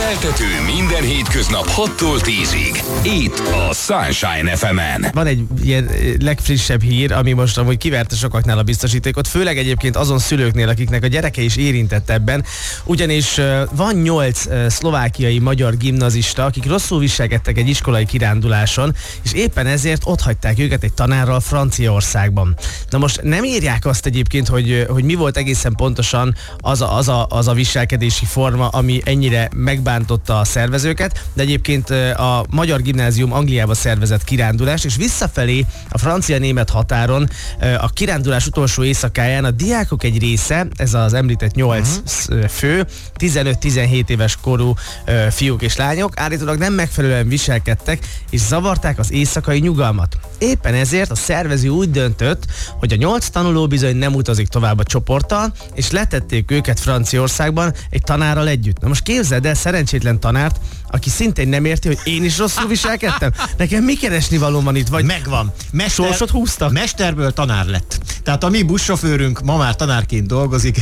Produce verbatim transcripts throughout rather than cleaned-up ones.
Keltető minden hétköznap hattól tízig. Itt a Sunshine ef emen. Van egy ilyen legfrissebb hír, ami most amúgy kiverte sokaknál a biztosítékot, főleg egyébként azon szülőknél, akiknek a gyereke is érintett ebben, ugyanis van nyolc szlovákiai magyar gimnazista, akik rosszul viselkedtek egy iskolai kiránduláson, és éppen ezért otthagyták őket egy tanárral Franciaországban. Na most nem írják azt egyébként, hogy, hogy mi volt egészen pontosan az a, az, a, az a viselkedési forma, ami ennyire megbántotta a szervezőket, de egyébként a Magyar Gimnázium Angliába szervezett kirándulás, és visszafelé a francia-német határon a kirándulás utolsó éjszakáján a diákok egy része, ez az említett nyolc uh-huh. fő, tizenöt-tizenhét éves korú fiúk és lányok állítólag nem megfelelően viselkedtek, és zavarták az éjszakai nyugalmat. Éppen ezért a szervező úgy döntött, hogy a nyolc tanuló bizony nem utazik tovább a csoporttal, és letették őket Franciaországban egy tanárral együtt. Na most képzeld el szerencsétlen tanárt, aki szintén nem érti, hogy én is rosszul viselkedtem. Nekem mi keresni való van itt? Vagy megvan. Mester, sorsot húztak? Mesterből tanár lett. Tehát a mi buszsofőrünk ma már tanárként dolgozik,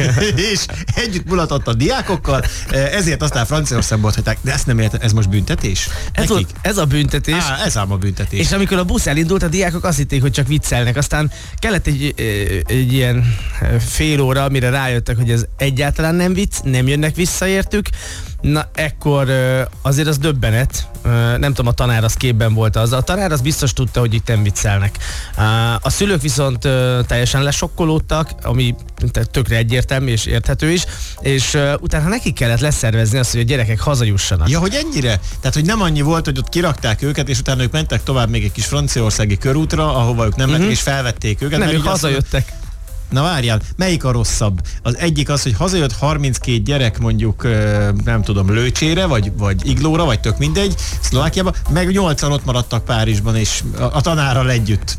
és együtt mulatott a diákokkal, ezért aztán Franciaországban hagyták. De ezt nem értem, ez most büntetés? Ez, volt, ez a büntetés. Á, ez ám a büntetés. És amikor a busz elindult, a diákok azt hitték, hogy csak viccelnek. Aztán kellett egy, egy ilyen fél óra, amire rájöttek, hogy ez egyáltalán nem vicc, nem jönnek vissza értük. Na, ekkor azért az döbbenet. Nem tudom, a tanár az képben volt az. A tanár az biztos tudta, hogy itt nem viccelnek. A szülők viszont teljesen lesokkolódtak, ami tökre egyértelmű és érthető is, és utána nekik kellett leszervezni azt, hogy a gyerekek hazajussanak. Ja, hogy ennyire? Tehát, hogy nem annyi volt, hogy ott kirakták őket, és utána ők mentek tovább még egy kis franciaországi körútra, ahova ők nem mentek, uh-huh. és felvették őket. Nem, ők hazajöttek. Na várjál, melyik a rosszabb? Az egyik az, hogy hazajött harminckét gyerek mondjuk, nem tudom, Lőcsére, vagy, vagy Iglóra, vagy tök mindegy, Szlovákiába, meg nyolcan ott maradtak Párizsban, és a, a tanárral együtt.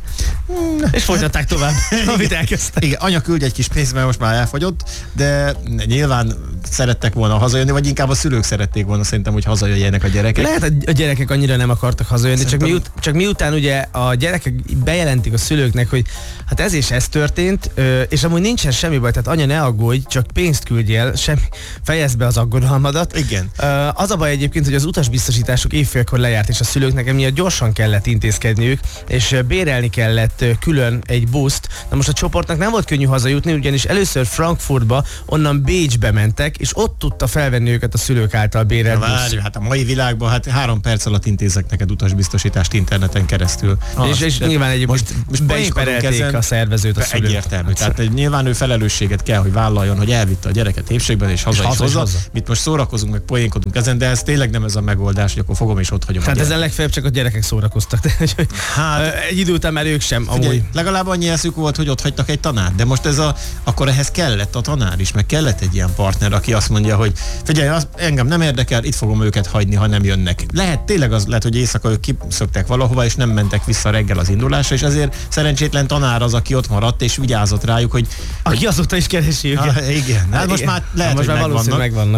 És folytatták tovább, amit elkezdtek. Igen, anya küldj egy kis pénzt, mert most már elfogyott, de nyilván szerettek volna hazajönni, vagy inkább a szülők szerették volna szerintem, hogy hazajöjjenek a gyerekek. Lehet, a gyerekek annyira nem akartak hazajönni, szerintem... csak, miut, csak miután ugye a gyerekek bejelentik a szülőknek, hogy hát ez és ez történt, és amúgy nincsen semmi baj, tehát anya, ne aggódj, csak pénzt küldjél, semmi, fejezd be az aggodalmadat. Igen. Az a baj egyébként, hogy az utasbiztosítások évfélkor lejárt, és a szülőknek emiatt gyorsan kellett intézkedniük, és bérelni kellett külön egy buszt. Na most a csoportnak nem volt könnyű hazajutni, ugyanis először Frankfurtba, onnan Bécsbe mentek, és ott tudta felvenni őket a szülők által bérelt busz. Várj, hát a mai világban hát három perc alatt intézek neked utasbiztosítást interneten keresztül. Ah, és és nyilván egyébként most, most beismerelték a szervezőt a szülők. Egyértelmű. Tehát nyilván ő felelősséget kell, hogy vállaljon, hogy elvitte a gyereket épségben, és haza és is hozza. Haza. Mit most szórakozunk, meg poénkodunk ezen, de ez tényleg nem ez a megoldás, hogy akkor fogom és ott hagyom. Hát ezen legfeljebb csak a gyerekek szórakoztak. Hát, egy idő után már ők sem. Figyelj, amúgy. Legalább annyi eszük volt, hogy ott hagytak egy tanárt, de most ez a, akkor ehhez kellett a tanár is, meg kellett egy ilyen partner, aki azt mondja, hogy figyelj, az, engem nem érdekel, itt fogom őket hagyni, ha nem jönnek. Lehet, tényleg az lehet, hogy éjszaka ők kiszöktek valahova, és nem mentek vissza reggel az indulásra, és ezért szerencsétlen tanár az, aki ott maradt, és vigyázott rájuk, hogy aki azóta is keresi őket. Ah, igen, hát most már lehet, most hogy már megvannak. megvannak.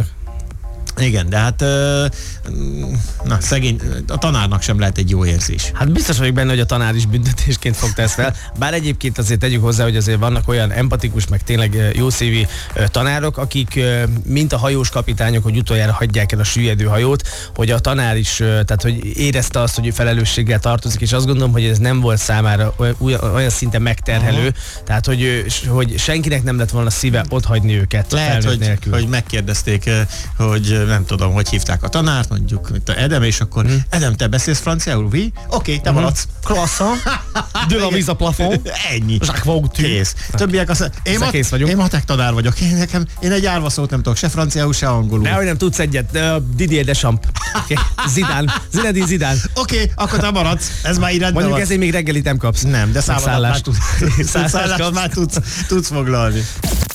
Igen, de hát na, szegény, a tanárnak sem lehet egy jó érzés. Hát biztos vagyok benne, hogy a tanár is büntetésként fogta ezt fel. Bár egyébként azért tegyük hozzá, hogy azért vannak olyan empatikus, meg tényleg jószívű tanárok, akik mint a hajós kapitányok, hogy utoljára hagyják el a süllyedő hajót, hogy a tanár is, tehát hogy érezte azt, hogy felelősséggel tartozik, és azt gondolom, hogy ez nem volt számára olyan szinte megterhelő, aha. Tehát hogy, hogy senkinek nem lett volna szíve otthagyni őket. Lehet, hogy, hogy megkérdezték, hogy nem tudom, hogy hívták a tanárt, mondjuk Edem, és akkor hmm. Edem, te beszélsz franciául? Oui? Oké, okay, te maradsz. Croissant, de la mise à plafond. Ennyi. Jacques Vautry. Kész. Többiek azt mondják, én, mat, én matek tanár vagyok. Én, nekem, én egy árva szót nem tudok, se franciául, se angolul. De hogy nem tudsz egyet. Uh, Didier Deschamps. Okay. Zidane. Zinedine Zidane. Oké, okay, akkor te maradsz. Ez már így rendben mondjuk ezért még reggelit nem kapsz. Nem, de szállást már tudsz, tudsz, tudsz foglalni.